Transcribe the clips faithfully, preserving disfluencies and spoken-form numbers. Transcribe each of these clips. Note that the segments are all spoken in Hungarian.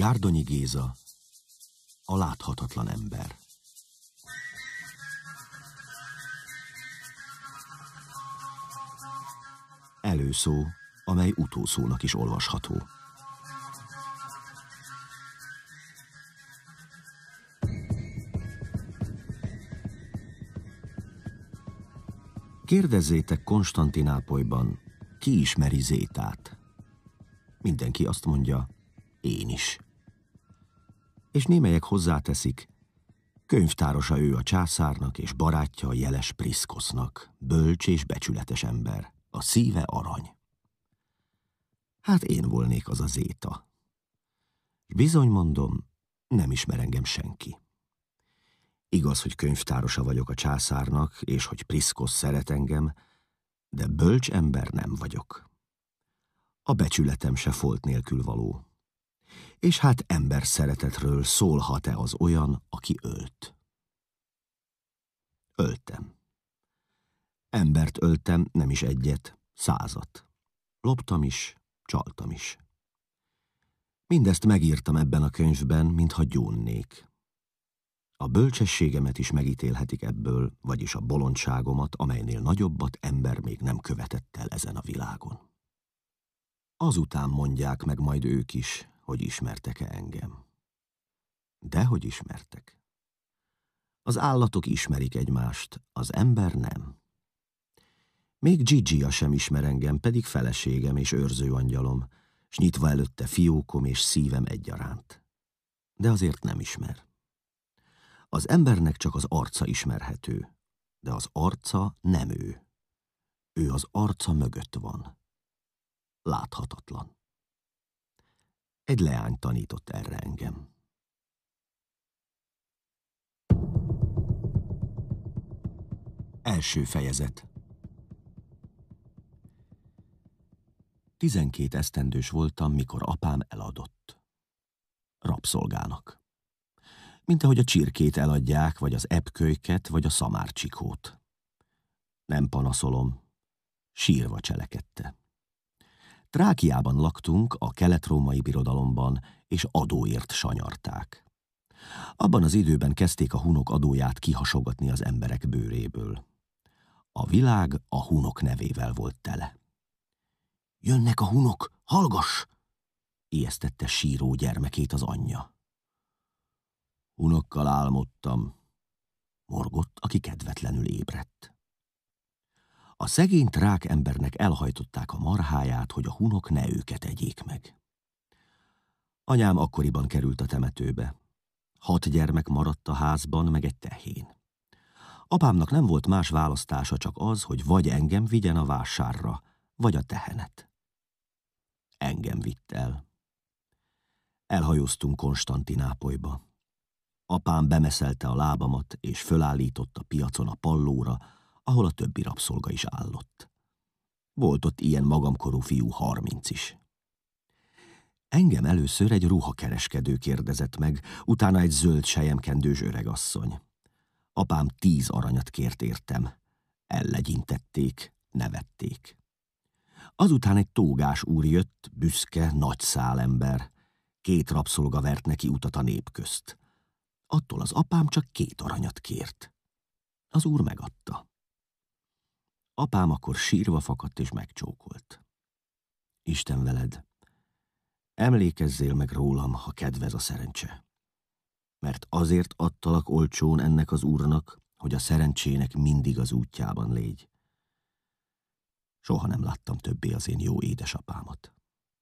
Gárdonyi Géza, a láthatatlan ember. Előszó, amely utószónak is olvasható. Kérdezzétek Konstantinápolyban, ki ismeri Zétát? Mindenki azt mondja, én is. És némelyek hozzáteszik, könyvtárosa ő a császárnak, és barátja a jeles Priszkosznak, bölcs és becsületes ember, a szíve arany. Hát én volnék az a Zéta. És bizony mondom, nem ismer engem senki. Igaz, hogy könyvtárosa vagyok a császárnak, és hogy Priszkosz szeret engem, de bölcs ember nem vagyok. A becsületem se folt nélkül való. És hát ember szeretetről szólhat-e az olyan, aki ölt? Öltem. Embert öltem, nem is egyet, százat. Loptam is, csaltam is. Mindezt megírtam ebben a könyvben, mintha gyónnék. A bölcsességemet is megítélhetik ebből, vagyis a bolondságomat, amelynél nagyobbat ember még nem követett el ezen a világon. Azután mondják meg majd ők is, hogy ismertek-e engem. Dehogy ismertek. Az állatok ismerik egymást, az ember nem. Még Gigia sem ismer engem, pedig feleségem és őrzőangyalom, s nyitva előtte fiókom és szívem egyaránt. De azért nem ismer. Az embernek csak az arca ismerhető, de az arca nem ő. Ő az arca mögött van. Láthatatlan. Egy leány tanított erre engem. Első fejezet. Tizenkét esztendős voltam, mikor apám eladott. Rabszolgának. Mint ahogy a csirkét eladják, vagy az epkölyket, vagy a szamárcsikót. Nem panaszolom, sírva cselekedte. Trákiában laktunk, a kelet-római birodalomban, és adóért sanyarták. Abban az időben kezdték a hunok adóját kihasogatni az emberek bőréből. A világ a hunok nevével volt tele. Jönnek a hunok, hallgass! Ijesztette síró gyermekét az anyja. Hunokkal álmodtam, morgott, aki kedvetlenül ébredt. A szegény trák embernek elhajtották a marháját, hogy a hunok ne őket egyék meg. Anyám akkoriban került a temetőbe. Hat gyermek maradt a házban, meg egy tehén. Apámnak nem volt más választása, csak az, hogy vagy engem vigyen a vásárra, vagy a tehenet. Engem vitt el. Elhajóztunk Konstantinápolyba. Apám bemeszelte a lábamat, és fölállított a piacon a pallóra, ahol a többi rabszolga is állott. Volt ott ilyen magamkorú fiú harminc is. Engem először egy ruhakereskedő kérdezett meg, utána egy zöld selyemkendős öregasszony. Apám tíz aranyat kért értem. Ellegyintették, nevették. Azután egy tógás úr jött, büszke, nagy szálember. Két rabszolga vert neki utat a nép közt. Attól az apám csak két aranyat kért. Az úr megadta. Apám akkor sírva fakadt és megcsókolt. Isten veled, emlékezzél meg rólam, ha kedvez a szerencse. Mert azért adtalak olcsón ennek az úrnak, hogy a szerencsének mindig az útjában légy. Soha nem láttam többé az én jó édesapámat.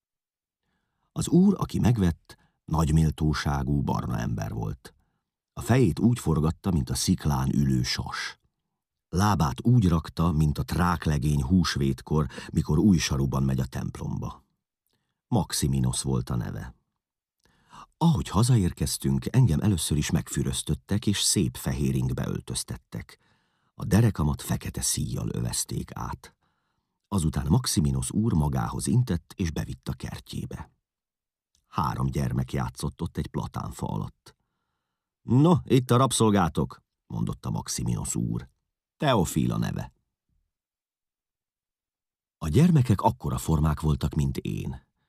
Az úr, aki megvett, nagy méltóságú, barna ember volt. A fejét úgy forgatta, mint a sziklán ülő sas. Lábát úgy rakta, mint a tráklegény húsvétkor, mikor új saruban megy a templomba. Maximinosz volt a neve. Ahogy hazaérkeztünk, engem először is megfüröztöttek, és szép fehér ingbe öltöztettek. A derekamat fekete szíjjal övezték át. Azután Maximinosz úr magához intett, és bevitt a kertjébe. Három gyermek játszott ott egy platánfa alatt. No, itt a rabszolgátok, mondotta Maximinosz úr. Teofila neve. A gyermekek akkora formák voltak, mint én.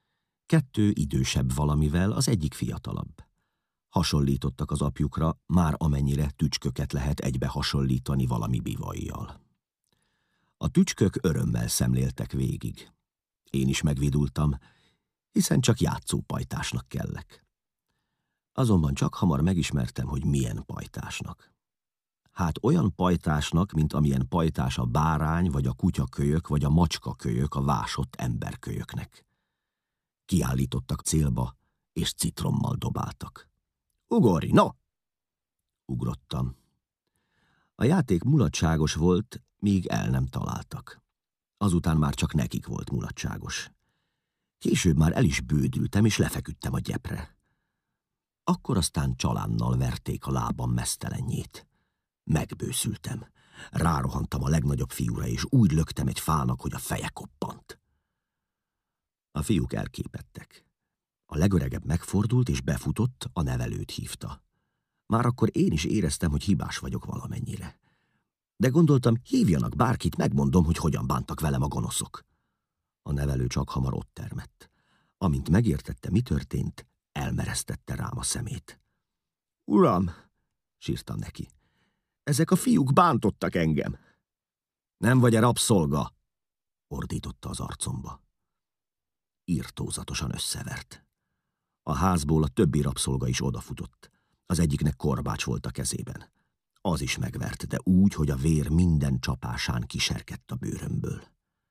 Kettő idősebb valamivel, az egyik fiatalabb. Hasonlítottak az apjukra, már amennyire tücsköket lehet egybe hasonlítani valami bivajjal. A tücskök örömmel szemléltek végig. Én is megvidultam, hiszen csak játszópajtásnak kellek. Azonban csak hamar megismertem, hogy milyen pajtásnak. Hát olyan pajtásnak, mint amilyen pajtás a bárány, vagy a kutyakölyök, vagy a macskakölyök a vásott emberkölyöknek. Kiállítottak célba, és citrommal dobáltak. Ugorj, no! Ugrottam. A játék mulatságos volt, míg el nem találtak. Azután már csak nekik volt mulatságos. Később már el is bődültem, és lefeküdtem a gyepre. Akkor aztán csalánnal verték a lábam meztelenjét. Megbőszültem. Rárohantam a legnagyobb fiúra, és úgy löktem egy fának, hogy a feje koppant. A fiúk elképettek. A legöregebb megfordult, és befutott, a nevelőt hívta. Már akkor én is éreztem, hogy hibás vagyok valamennyire. De gondoltam, hívjanak bárkit, megmondom, hogy hogyan bántak velem a gonoszok. A nevelő csak hamar ott termett. Amint megértette, mi történt, elmeresztette rám a szemét. Uram, sírtam neki, ezek a fiúk bántottak engem. Nem vagy-e rabszolga? Ordította az arcomba. Irtózatosan összevert. A házból a többi rabszolga is odafutott. Az egyiknek korbács volt a kezében. Az is megvert, de úgy, hogy a vér minden csapásán kiserkedt a bőrömből.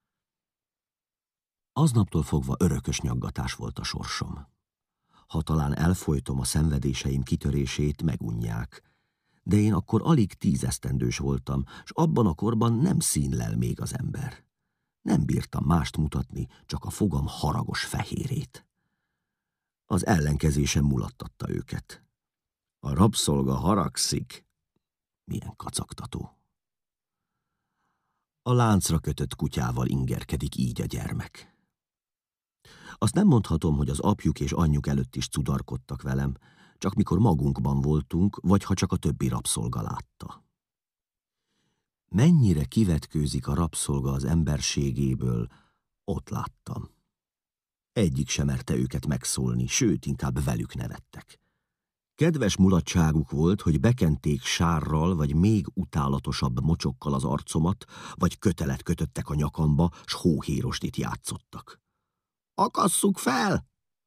Aznaptól fogva örökös nyaggatás volt a sorsom. Ha talán elfolytom a szenvedéseim kitörését, megunják, de én akkor alig tízesztendős voltam, s abban a korban nem színlel még az ember. Nem bírtam mást mutatni, csak a fogam haragos fehérét. Az ellenkezésem mulattatta őket. A rabszolga haragszik. Milyen kacagtató. A láncra kötött kutyával ingerkedik így a gyermek. Azt nem mondhatom, hogy az apjuk és anyjuk előtt is cudarkodtak velem, csak mikor magunkban voltunk, vagy ha csak a többi rabszolga látta. Mennyire kivetkőzik a rabszolga az emberségéből, ott láttam. Egyik sem merte őket megszólni, sőt, inkább velük nevettek. Kedves mulatságuk volt, hogy bekenték sárral, vagy még utálatosabb mocsokkal az arcomat, vagy kötelet kötöttek a nyakamba, s hóhérosdit játszottak. Akasszuk fel!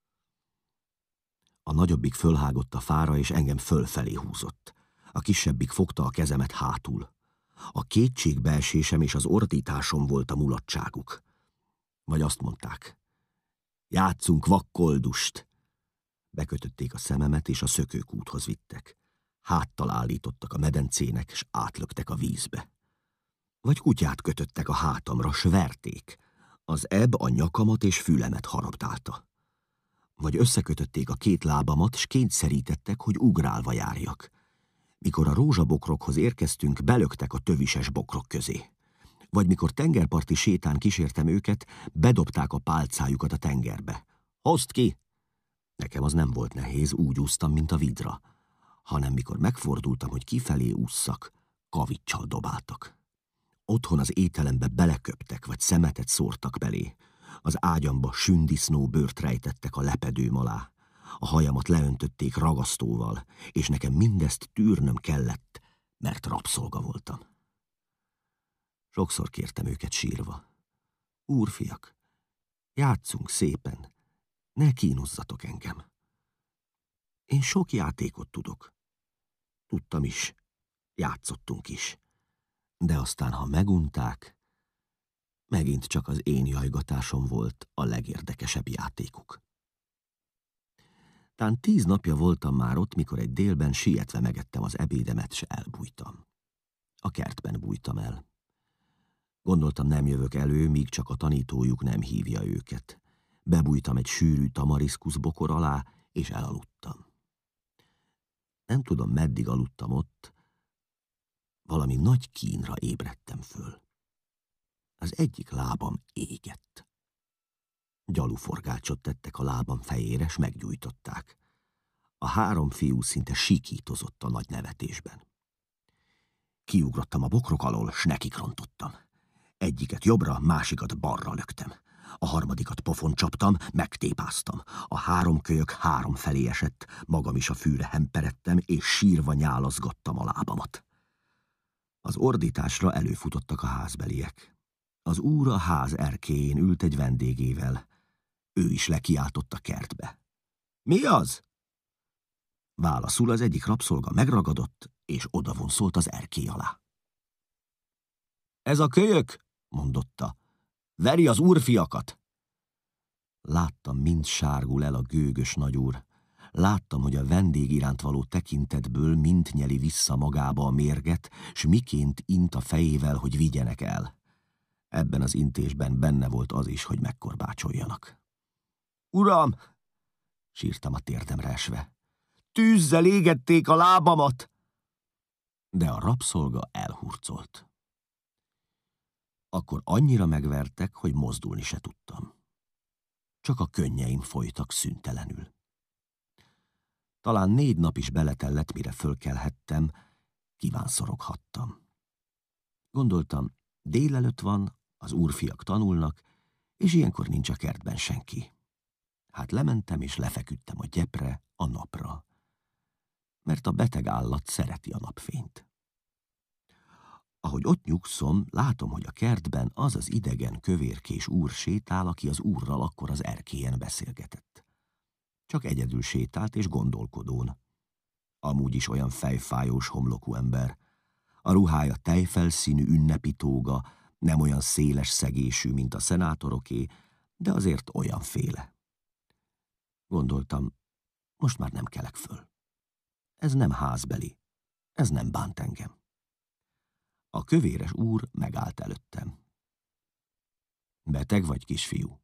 A nagyobbik fölhágott a fára, és engem fölfelé húzott. A kisebbik fogta a kezemet hátul. A kétségbeesésem és az ordításom volt a mulatságuk. Vagy azt mondták, játszunk vakkoldust. Bekötötték a szememet, és a szökőkúthoz vittek. Háttal állítottak a medencének, és átlöktek a vízbe. Vagy kutyát kötöttek a hátamra, s verték. Az ebb a nyakamat és fülemet harabdálta. Vagy összekötötték a két lábamat, s kényszerítettek, hogy ugrálva járjak. Mikor a rózsabokrokhoz érkeztünk, belöktek a tövises bokrok közé. Vagy mikor tengerparti sétán kísértem őket, bedobták a pálcájukat a tengerbe. Hozd ki! Nekem az nem volt nehéz, úgy úsztam, mint a vidra, hanem mikor megfordultam, hogy kifelé ússzak, kaviccsal dobáltak. Otthon az ételembe beleköptek, vagy szemetet szórtak belé. Az ágyamba sündisznó bőrt rejtettek a lepedőm alá. A hajamat leöntötték ragasztóval, és nekem mindezt tűrnöm kellett, mert rabszolga voltam. Sokszor kértem őket sírva. Úrfiak, játszunk szépen, ne kínozzatok engem. Én sok játékot tudok. Tudtam is, játszottunk is. De aztán, ha megunták, megint csak az én jajgatásom volt a legérdekesebb játékuk. Tán tíz napja voltam már ott, mikor egy délben sietve megettem az ebédemet, s elbújtam. A kertben bújtam el. Gondoltam, nem jövök elő, míg csak a tanítójuk nem hívja őket. Bebújtam egy sűrű tamariszkusz bokor alá, és elaludtam. Nem tudom, meddig aludtam ott, valami nagy kínra ébredtem föl. Az egyik lábam égett. Gyaluforgácsot tettek a lábam fejére, s meggyújtották. A három fiú szinte sikítozott a nagy nevetésben. Kiugrottam a bokrok alól, s nekikrontottam. Egyiket jobbra, másikat balra löktem. A harmadikat pofon csaptam, megtépáztam. A három kölyök három felé esett, magam is a fűre hemperedtem, és sírva nyálazgattam a lábamat. Az ordításra előfutottak a házbeliek. Az úr a ház erkélyén ült egy vendégével. Ő is lekiáltott a kertbe. Mi az? Válaszul az egyik rabszolga megragadott, és odavonszolt az erkély alá. Ez a kölyök, mondotta, veri az úrfiakat. Láttam, mind sárgul el a gőgös nagyúr. Láttam, hogy a vendég iránt való tekintetből mind nyeli vissza magába a mérget, s miként int a fejével, hogy vigyenek el. Ebben az intésben benne volt az is, hogy megkorbácsoljanak. Uram! Sírtam a térdemre esve. Tűzzel égették a lábamat! De a rabszolga elhurcolt. Akkor annyira megvertek, hogy mozdulni se tudtam. Csak a könnyeim folytak szüntelenül. Talán négy nap is beletellett, mire fölkelhettem, kívánszoroghattam. Gondoltam, délelőtt van, az úrfiak tanulnak, és ilyenkor nincs a kertben senki. Hát lementem és lefeküdtem a gyepre, a napra, mert a beteg állat szereti a napfényt. Ahogy ott nyugszom, látom, hogy a kertben az az idegen kövérkés úr sétál, aki az úrral akkor az erkélyen beszélgetett. Csak egyedül sétált és gondolkodón. Amúgy is olyan fejfájós homlokú ember. A ruhája tejfelszínű ünnepi tóga, nem olyan széles szegésű, mint a szenátoroké, de azért olyan féle. Gondoltam, most már nem kelek föl. Ez nem házbeli, ez nem bánt engem. A kövéres úr megállt előttem. Beteg vagy, kisfiú?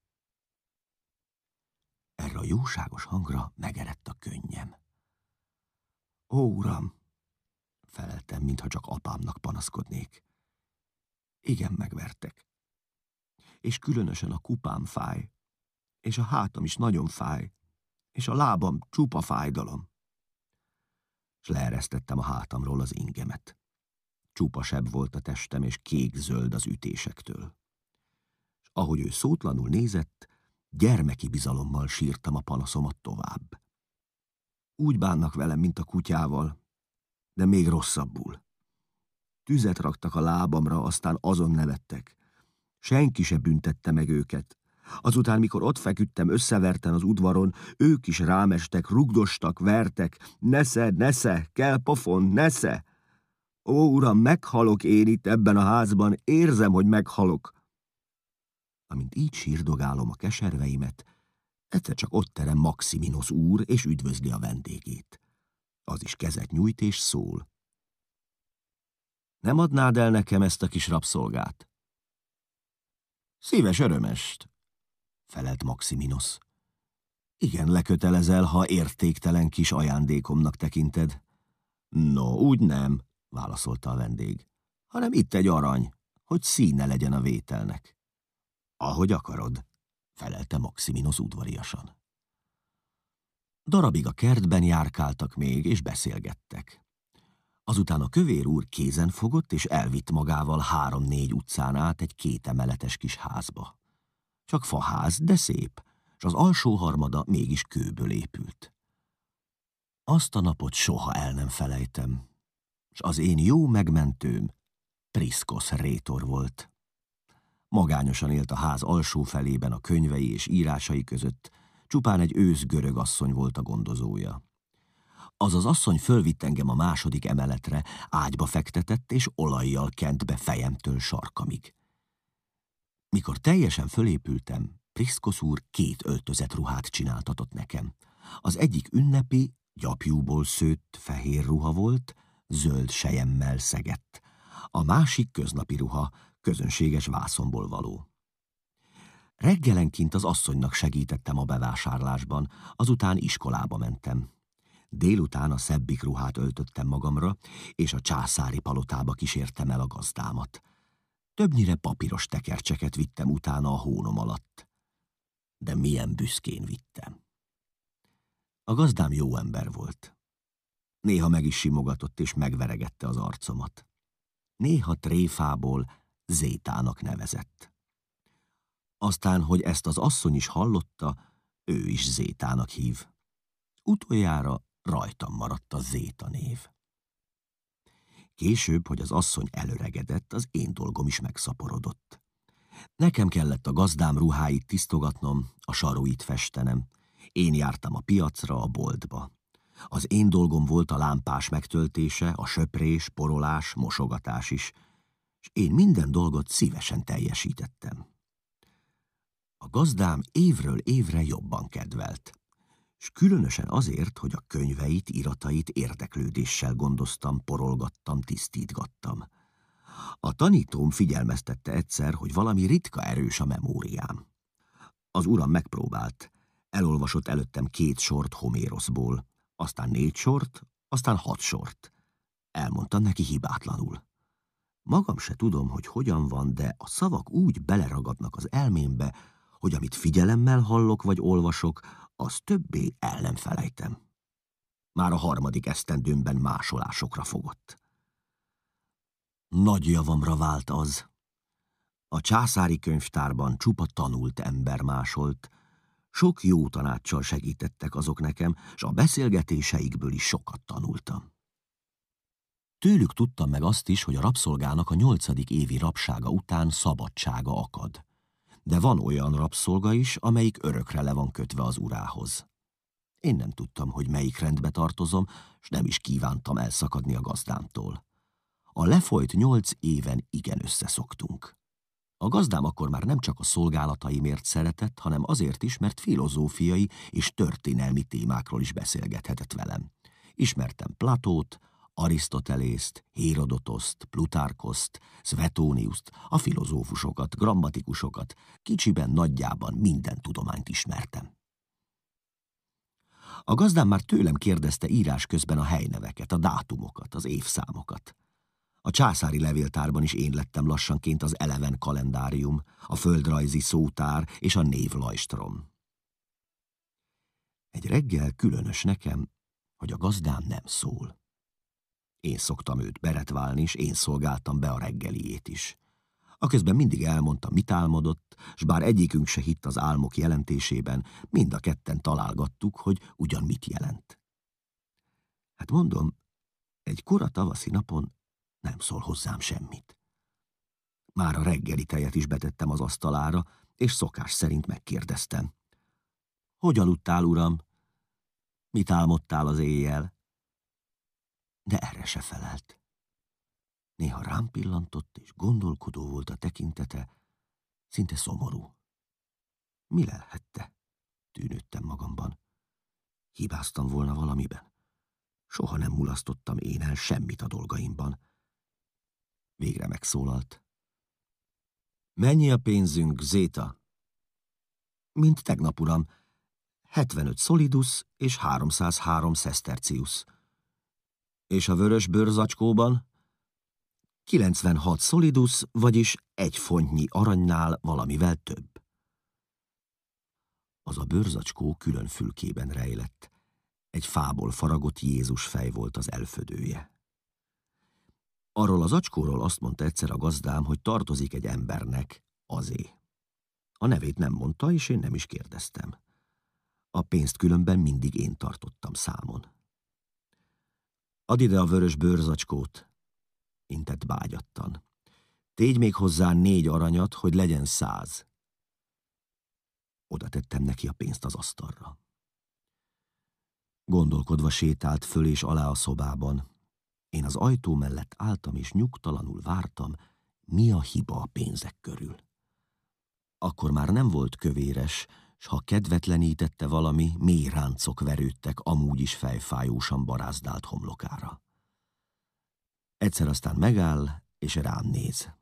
Erre a jóságos hangra megerett a könnyem. Ó, uram, feleltem, mintha csak apámnak panaszkodnék. Igen, megvertek. És különösen a kupám fáj, és a hátam is nagyon fáj, és a lábam csupa fájdalom. S leeresztettem a hátamról az ingemet. Csupa seb volt a testem, és kék-zöld az ütésektől. És ahogy ő szótlanul nézett, gyermeki bizalommal sírtam a panaszomat tovább. Úgy bánnak velem, mint a kutyával, de még rosszabbul. Tüzet raktak a lábamra, aztán azon nevettek. Senki se büntette meg őket. Azután, mikor ott feküdtem összeverten az udvaron, ők is rámestek, rugdostak, vertek. Nesze, nesze, kell pofon, nesze! Ó, uram, meghalok én itt ebben a házban, érzem, hogy meghalok. Amint így sírdogálom a keserveimet, egyszer csak ott terem Maximinos úr, és üdvözli a vendégét. Az is kezet nyújt és szól. Nem adnád el nekem ezt a kis rabszolgát? Szíves örömest, felelt Maximinos. Igen, lekötelezel, ha értéktelen kis ajándékomnak tekinted. No, úgy nem, válaszolta a vendég, hanem itt egy arany, hogy színe legyen a vételnek. Ahogy akarod, felelte Maximinos udvariasan. Darabig a kertben járkáltak még, és beszélgettek. Azután a kövér úr kézen fogott, és elvitt magával három-négy utcán át egy kétemeletes kis házba. Csak faház, de szép, és az alsó harmada mégis kőből épült. Azt a napot soha el nem felejtem, és az én jó megmentőm Priszkosz rétor volt. Magányosan élt a ház alsó felében a könyvei és írásai között, csupán egy ősz görög asszony volt a gondozója. Az az asszony fölvitt engem a második emeletre, ágyba fektetett és olajjal kent be fejemtől sarkamig. Mikor teljesen fölépültem, Priszkosz úr két öltözet ruhát csináltatott nekem. Az egyik ünnepi, gyapjúból szőtt fehér ruha volt, zöld selyemmel szegett. A másik köznapi ruha, közönséges vászonból való. Reggelenként az asszonynak segítettem a bevásárlásban, azután iskolába mentem. Délután a szebbik ruhát öltöttem magamra, és a császári palotába kísértem el a gazdámat. Többnyire papíros tekercseket vittem utána a hónom alatt. De milyen büszkén vittem. A gazdám jó ember volt. Néha meg is simogatott és megveregette az arcomat. Néha tréfából Zétának nevezett. Aztán, hogy ezt az asszony is hallotta, ő is Zétának hív. Utoljára rajtam maradt a Zéta név. Később, hogy az asszony elöregedett, az én dolgom is megszaporodott. Nekem kellett a gazdám ruháit tisztogatnom, a saruit festenem. Én jártam a piacra, a boltba. Az én dolgom volt a lámpás megtöltése, a söprés, porolás, mosogatás is, és én minden dolgot szívesen teljesítettem. A gazdám évről évre jobban kedvelt, és különösen azért, hogy a könyveit, iratait érdeklődéssel gondoztam, porolgattam, tisztítgattam. A tanítóm figyelmeztette egyszer, hogy valami ritka erős a memóriám. Az uram megpróbált, elolvasott előttem két sort Homéroszból, aztán négy sort, aztán hat sort. Elmondtam neki hibátlanul. Magam se tudom, hogy hogyan van, de a szavak úgy beleragadnak az elmémbe, hogy amit figyelemmel hallok vagy olvasok, az többé el nem felejtem. Már a harmadik esztendőmben másolásokra fogott. Nagy javamra vált az. A császári könyvtárban csupa tanult ember másolt, sok jó tanáccsal segítettek azok nekem, s a beszélgetéseikből is sokat tanultam. Tőlük tudtam meg azt is, hogy a rabszolgának a nyolcadik évi rabsága után szabadsága akad. De van olyan rabszolga is, amelyik örökre le van kötve az urához. Én nem tudtam, hogy melyik rendbe tartozom, s nem is kívántam elszakadni a gazdámtól. A lefolyt nyolc éven igen összeszoktunk. A gazdám akkor már nem csak a szolgálataimért szeretett, hanem azért is, mert filozófiai és történelmi témákról is beszélgethetett velem. Ismertem Platót, Arisztotelészt, Hérodotoszt, Plutárkoszt, Szvetóniuszt, a filozófusokat, grammatikusokat, kicsiben nagyjában minden tudományt ismertem. A gazdám már tőlem kérdezte írás közben a helyneveket, a dátumokat, az évszámokat. A császári levéltárban is én lettem lassanként az eleven kalendárium, a földrajzi szótár és a névlajstrom. Egy reggel különös nekem, hogy a gazdám nem szól. Én szoktam őt beretválni, és én szolgáltam be a reggeliét is. Aközben mindig elmondta, mit álmodott, s bár egyikünk se hitt az álmok jelentésében, mind a ketten találgattuk, hogy ugyan mit jelent. Hát mondom, egy kora tavaszi napon nem szól hozzám semmit. Már a reggeli tejet is betettem az asztalára, és szokás szerint megkérdeztem. Hogy aludtál, uram? Mit álmodtál az éjjel? De erre se felelt. Néha rám pillantott, és gondolkodó volt a tekintete, szinte szomorú. Mi lelhette? Tűnődtem magamban. Hibáztam volna valamiben. Soha nem mulasztottam én el semmit a dolgaimban. Végre megszólalt. Mennyi a pénzünk, Zéta? Mint tegnap, uram. hetvenöt szolidus és háromszázhárom szesztercius. És a vörös bőrzacskóban? kilencvenhat szolidus, vagyis egy fontnyi aranynál valamivel több. Az a bőrzacskó külön fülkében rejlett. Egy fából faragott Jézus fej volt az elfödője. Arról az acskóról azt mondta egyszer a gazdám, hogy tartozik egy embernek, azé. A nevét nem mondta, és én nem is kérdeztem. A pénzt különben mindig én tartottam számon. Add ide a vörös bőrzacskót, intett bágyattan. Tégy még hozzá négy aranyat, hogy legyen száz. Oda tettem neki a pénzt az asztalra. Gondolkodva sétált föl és alá a szobában. Én az ajtó mellett álltam és nyugtalanul vártam, mi a hiba a pénzek körül. Akkor már nem volt kövéres, s ha kedvetlenítette valami, mély ráncok verődtek amúgy is fejfájósan barázdált homlokára. Egyszer aztán megáll, és rám néz.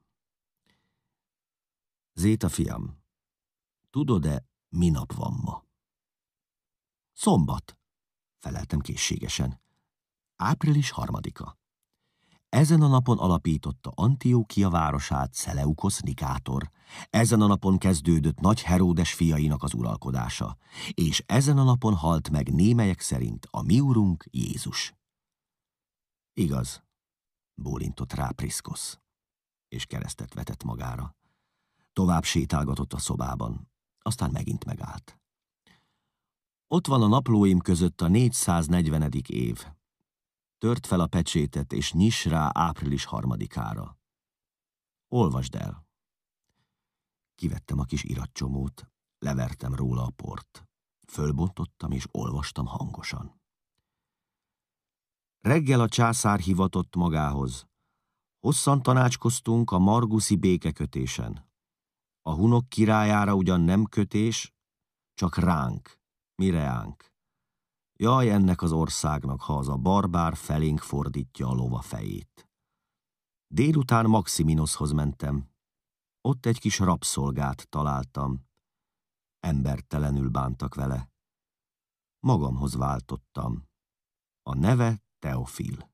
Zéta, fiam, tudod-e, mi nap van ma? Szombat, feleltem készségesen. Április harmadika. Ezen a napon alapította Antiókia városát Szeleukosz Nikátor. Ezen a napon kezdődött Nagy Heródes fiainak az uralkodása, és ezen a napon halt meg némelyek szerint a mi urunk Jézus. Igaz, bólintott rá Priszkosz, és keresztet vetett magára. Tovább sétálgatott a szobában, aztán megint megállt. Ott van a naplóim között a négyszáznegyvenedik év. Tört fel a pecsétet, és nyiss rá április harmadikára. Olvasd el. Kivettem a kis iratcsomót, levertem róla a port. Fölbontottam, és olvastam hangosan. Reggel a császár hivatott magához. Hosszan tanácskoztunk a marguszi békekötésen. A hunok királyára ugyan nem kötés, csak ránk, mi reánk. Jaj ennek az országnak, ha az a barbár felénk fordítja a lova fejét. Délután Maximinoszhoz mentem. Ott egy kis rabszolgát találtam. Embertelenül bántak vele. Magamhoz váltottam. A neve Teofil.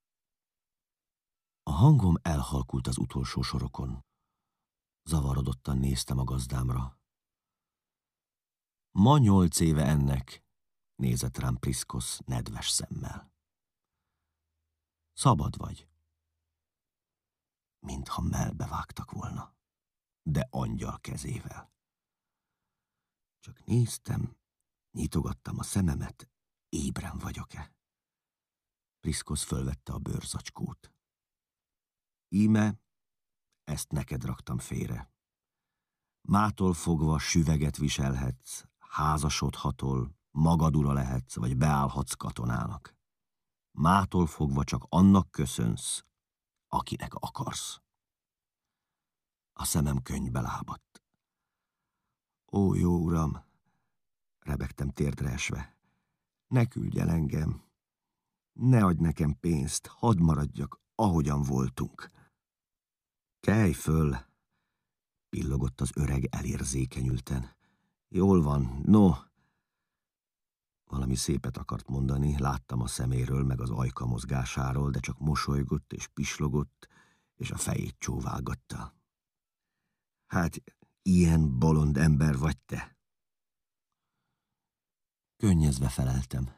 A hangom elhalkult az utolsó sorokon. Zavarodottan néztem a gazdámra. Ma nyolc éve ennek, nézett rám Priszkosz nedves szemmel. Szabad vagy. Mintha mellbe vágtak volna, de angyal kezével. Csak néztem, nyitogattam a szememet, ébren vagyok-e. Priszkosz fölvette a bőrzacskót. Íme, ezt neked raktam félre. Mától fogva süveget viselhetsz, házasodhatol, magad ura lehetsz, vagy beállhatsz katonának. Mától fogva csak annak köszönsz, akinek akarsz. A szemem könnybe lábadt. Ó, jó uram, rebegtem térdre esve, ne küldj el engem, ne adj nekem pénzt, hadd maradjak, ahogyan voltunk. Kelj föl, pillogott az öreg elérzékenyülten. Jól van, no. Valami szépet akart mondani, láttam a szeméről, meg az ajka mozgásáról, de csak mosolygott és pislogott, és a fejét csóválgatta. Hát, ilyen bolond ember vagy te. Könnyezve feleltem.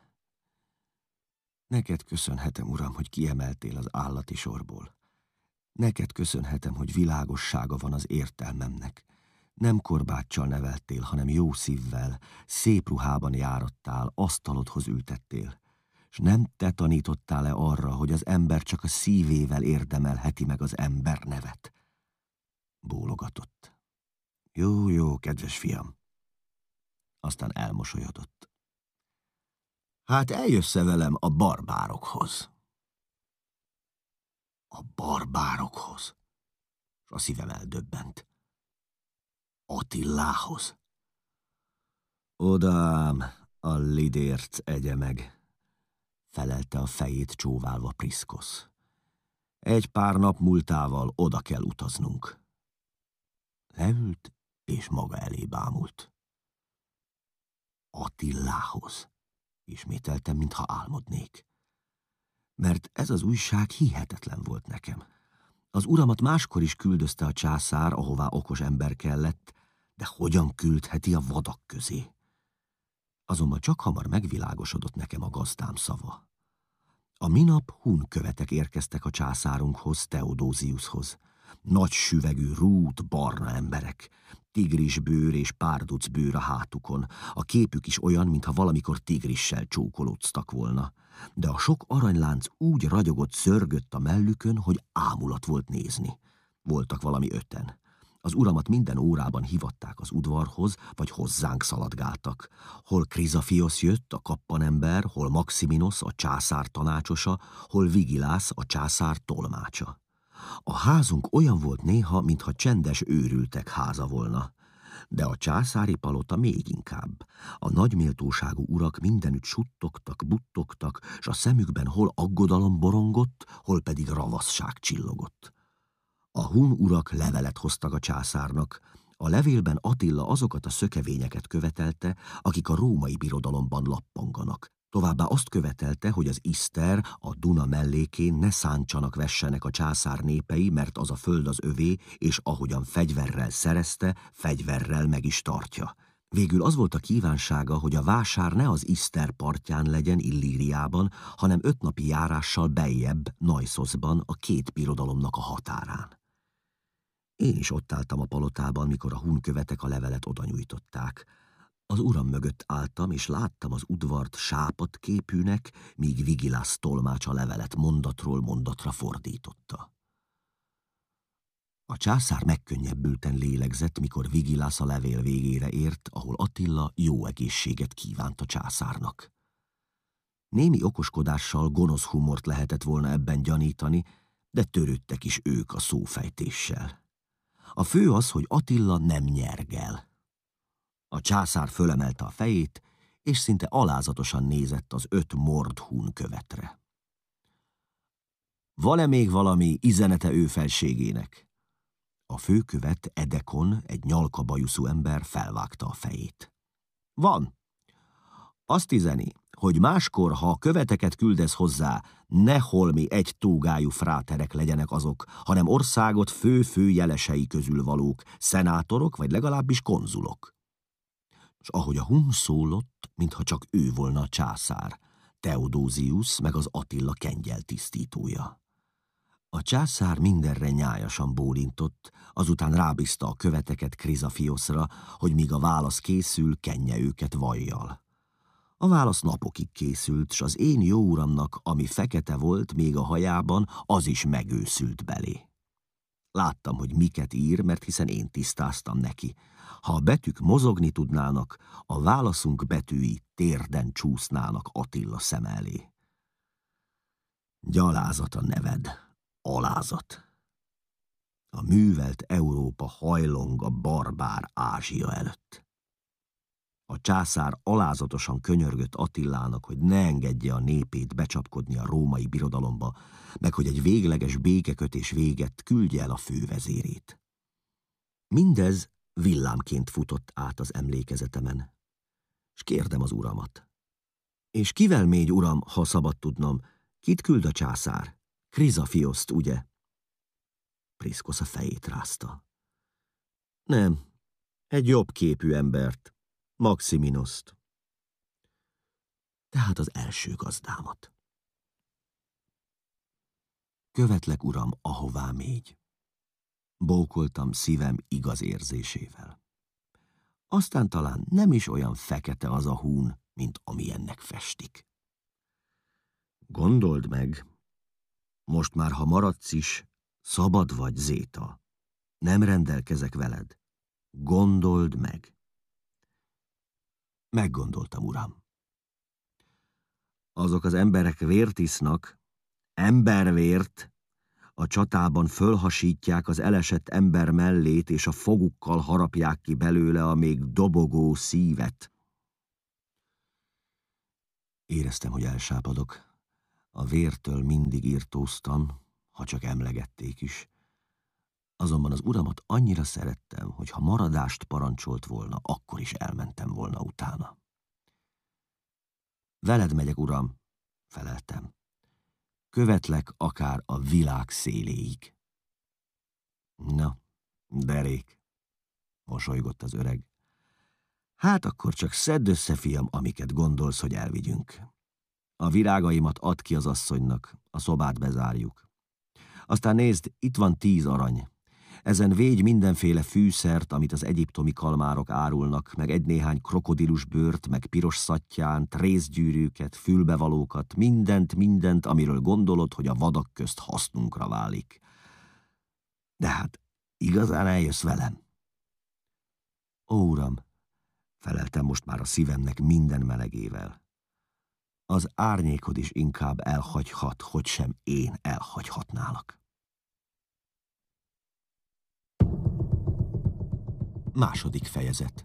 Neked köszönhetem, uram, hogy kiemeltél az állati sorból. Neked köszönhetem, hogy világossága van az értelmemnek. Nem korbáccsal neveltél, hanem jó szívvel, szép ruhában járattál, asztalodhoz ültettél. És nem te tanítottál-e arra, hogy az ember csak a szívével érdemelheti meg az ember nevet? Bólogatott. Jó, jó, kedves fiam. Aztán elmosolyodott. Hát eljössz-e velem a barbárokhoz? A barbárokhoz? És a szívem eldöbbent. Attilához. Odám, a lidérc egye meg, felelte a fejét csóválva Priszkosz. Egy pár nap múltával oda kell utaznunk. Leült, és maga elé bámult. Attilához, ismételtem, mintha álmodnék. Mert ez az újság hihetetlen volt nekem. Az uramat máskor is küldözte a császár, ahová okos ember kellett, de hogyan küldheti a vadak közé? Azonban csak hamar megvilágosodott nekem a gazdám szava. A minap hun követek érkeztek a császárunkhoz, Teodóziushoz. Nagy süvegű, rút, barna emberek, tigrisbőr és párducbőr a hátukon. A képük is olyan, mintha valamikor tigrissel csókolóztak volna. De a sok aranylánc úgy ragyogott, szörgött a mellükön, hogy ámulat volt nézni. Voltak valami öten. Az uramat minden órában hivatták az udvarhoz, vagy hozzánk szaladgáltak. Hol Krizafiosz jött, a kappanember, hol Maximinosz, a császár tanácsosa, hol Vigilász, a császár tolmácsa. A házunk olyan volt néha, mintha csendes őrültek háza volna. De a császári palota még inkább. A nagyméltóságú urak mindenütt suttogtak, buttogtak, s a szemükben hol aggodalom borongott, hol pedig ravaszság csillogott. A hun urak levelet hoztak a császárnak. A levélben Attila azokat a szökevényeket követelte, akik a római birodalomban lappanganak. Továbbá azt követelte, hogy az Iszter, a Duna mellékén ne szántsanak vessenek a császár népei, mert az a föld az övé, és ahogyan fegyverrel szerezte, fegyverrel meg is tartja. Végül az volt a kívánsága, hogy a vásár ne az Iszter partján legyen Illíriában, hanem öt napi járással beljebb, Najszoszban, a két birodalomnak a határán. Én is ott álltam a palotában, mikor a hunkövetek a levelet odanyújtották. Az uram mögött álltam, és láttam az udvart sápadt képűnek, míg Vigilász tolmács a levelet mondatról mondatra fordította. A császár megkönnyebbülten lélegzett, mikor Vigilász a levél végére ért, ahol Attila jó egészséget kívánt a császárnak. Némi okoskodással gonosz humort lehetett volna ebben gyanítani, de törődtek is ők a szófejtéssel. A fő az, hogy Attila nem nyergel. A császár fölemelte a fejét, és szinte alázatosan nézett az öt mord hun követre. Van-e még valami izenete ő felségének? A főkövet Edekon, egy nyalkabajuszú ember felvágta a fejét. Van. Azt üzeni, hogy máskor, ha a követeket küldesz hozzá, ne holmi egy tógájú fráterek legyenek azok, hanem országot fő-fő jelesei közül valók, szenátorok vagy legalábbis konzulok. És ahogy a hun szólott, mintha csak ő volna a császár, Theodosius meg az Attila kengyel tisztítója. A császár mindenre nyájasan bólintott, azután rábízta a követeket Krizafioszra, hogy míg a válasz készül, kenje őket vajjal. A válasz napokig készült, s az én jó uramnak, ami fekete volt még a hajában, az is megőszült belé. Láttam, hogy miket ír, mert hiszen én tisztáztam neki. Ha a betűk mozogni tudnának, a válaszunk betűi térden csúsznának Attila szem elé. Gyalázat a neved, alázat. A művelt Európa hajlong a barbár Ázsia előtt. A császár alázatosan könyörgött Attilának, hogy ne engedje a népét becsapkodni a római birodalomba, meg hogy egy végleges békekötés véget küldje el a fővezérét. Mindez villámként futott át az emlékezetemen, s kérdem az uramat. És kivel még, uram, ha szabad tudnom, kit küld a császár? Krizafioszt, ugye? Priszkosz a fejét rázta. Nem, egy jobb képű embert, Maximinoszt. Tehát az első gazdámat. Követlek, uram, ahová mégy. Bókoltam szívem igaz érzésével. Aztán talán nem is olyan fekete az a hún, mint amilyennek festik. Gondold meg, most már, ha maradsz is, szabad vagy, Zéta. Nem rendelkezek veled. Gondold meg. Meggondoltam, uram. Azok az emberek vért isznak, embervért, a csatában fölhasítják az elesett ember mellét, és a fogukkal harapják ki belőle a még dobogó szívet. Éreztem, hogy elsápadok. A vértől mindig írtóztam, ha csak emlegették is. Azonban az uramat annyira szerettem, hogy ha maradást parancsolt volna, akkor is elmentem volna utána. Veled megyek, uram, feleltem. Követlek akár a világ széléig. Na, derék, mosolygott az öreg. Hát akkor csak szedd össze, fiam, amiket gondolsz, hogy elvigyünk. A virágaimat add ki az asszonynak, a szobát bezárjuk. Aztán nézd, itt van tíz arany. Ezen végy mindenféle fűszert, amit az egyiptomi kalmárok árulnak, meg egy-néhány krokodillusbőrt, meg piros szattyánt, rézgyűrűket, fülbevalókat, mindent, mindent, amiről gondolod, hogy a vadak közt hasznunkra válik. De hát, igazán eljössz velem? Ó, uram, feleltem most már a szívemnek minden melegével. Az árnyékod is inkább elhagyhat, hogy sem én elhagyhatnálak. Második fejezet.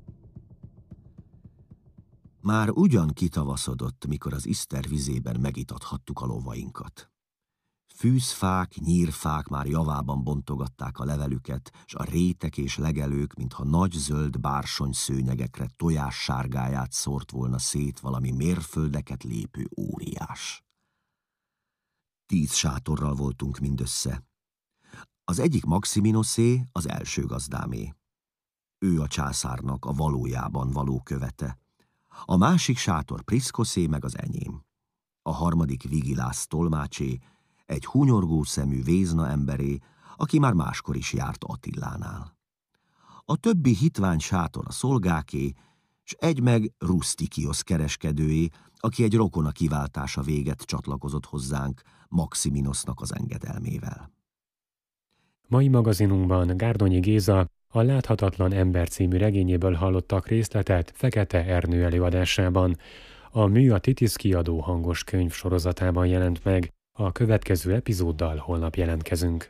Már ugyan kitavaszodott, mikor az Iszter vizében megitathattuk a lovainkat. Fűzfák, nyírfák már javában bontogatták a levelüket, s a rétek és legelők, mintha nagy zöld bársony szőnyegekre tojássárgáját szórt volna szét valami mérföldeket lépő óriás. Tíz sátorral voltunk mindössze. Az egyik Maximinoszé, az első gazdámé. Ő a császárnak a valójában való követe. A másik sátor Priszkoszé meg az enyém. A harmadik Vigilász tolmácsé, egy hunyorgó szemű vézna emberé, aki már máskor is járt Attilánál. A többi hitvány sátor a szolgáké, s egy meg Rustikiosz kereskedői, aki egy rokona kiváltása véget csatlakozott hozzánk Maximinosznak az engedelmével. Mai magazinunkban Gárdonyi Géza a Láthatatlan ember című regényéből hallottak részletet Fekete Ernő előadásában. A Mű a Titisz kiadó hangos könyv sorozatában jelent meg, a következő epizóddal holnap jelentkezünk.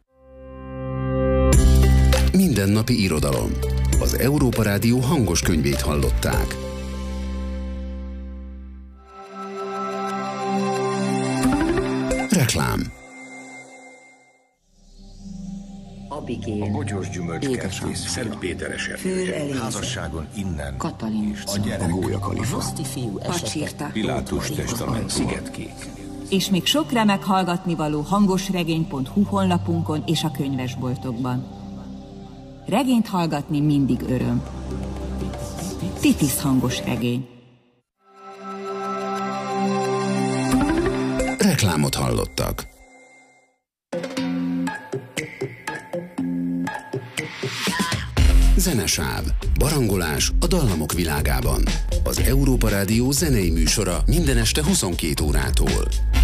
Mindennapi irodalom. Az Európa Rádió hangos könyvét hallották. Reklám. Abigél, a bogyós gyümölcskertész, Szent Péteres erdője, házasságon innen, Katalin, a gyerek, a Gólyakalifa, Roszti fiú esete, Pilátus testament, Szigetkék. És még sok remek hallgatnivaló hangosregény pont hu honlapunkon és a könyvesboltokban. Regényt hallgatni mindig öröm. Titisz hangos regény. Reklámot hallottak. Zenesáv. Barangolás a dallamok világában. Az Európa Rádió zenei műsora minden este huszonkét órától.